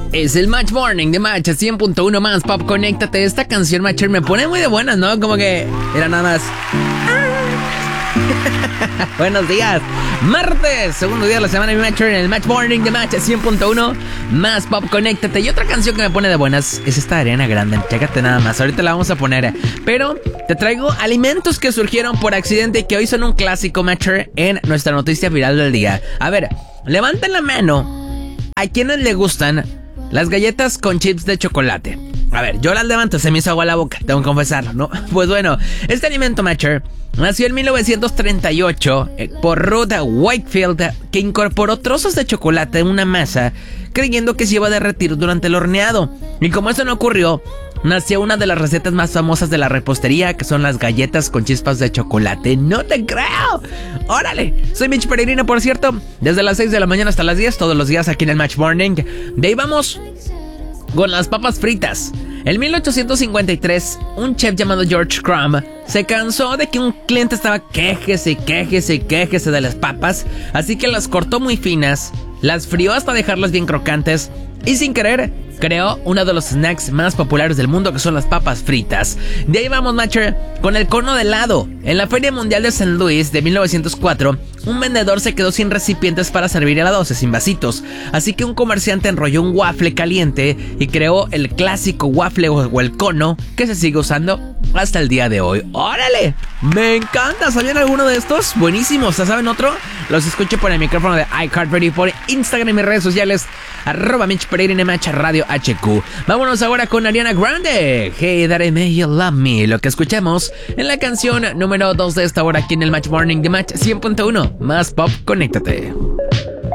Es el Match Morning de Match 100.1 más Pop. Conéctate. Esta canción, Matcher, me pone muy de buenas, ¿no? Como que era nada más. Buenos días. Martes, segundo día de la semana, mi Matcher, en el Match Morning de Match 100.1 más Pop. Conéctate. Y otra canción que me pone de buenas es esta de Ariana Grande. Chécate nada más. Ahorita la vamos a poner. Pero te traigo alimentos que surgieron por accidente y que hoy son un clásico, Matcher, en nuestra noticia viral del día. A ver, levanten la mano a quienes le gustan las galletas con chips de chocolate. A ver, yo las levanto, se me hizo agua la boca, tengo que confesarlo, ¿no? Pues bueno, este alimento, Matcher, nació en 1938 por Ruth Wakefield, que incorporó trozos de chocolate en una masa, creyendo que se iba a derretir durante el horneado. Y como eso no ocurrió, nació una de las recetas más famosas de la repostería, que son las galletas con chispas de chocolate. ¡No te creo! ¡Órale! Soy Mitch Peregrino, por cierto, desde las 6 de la mañana hasta las 10, todos los días aquí en el Match Morning. De ahí vamos con las papas fritas. En 1853, un chef llamado George Crumb se cansó de que un cliente estaba quéjese de las papas, así que las cortó muy finas, las frió hasta dejarlas bien crocantes y sin querer creó uno de los snacks más populares del mundo, que son las papas fritas. De ahí vamos, Matcher, con el cono de helado. En la Feria Mundial de San Luis de 1904, un vendedor se quedó sin recipientes para servir helados, sin vasitos. Así que un comerciante enrolló un waffle caliente y creó el clásico waffle o el cono, que se sigue usando hasta el día de hoy. ¡Órale! Me encanta. ¿Sabían alguno de estos? Buenísimos. ¿Saben otro? Los escucho por el micrófono de iHeartRadio, por Instagram y mis redes sociales, @MitchPeregrino Radio HQ. Vámonos ahora con Ariana Grande. Hey, that I May You Love Me. Lo que escuchamos en la canción número 2 de esta hora aquí en el Match Morning de Match 100.1 más Pop. Conéctate.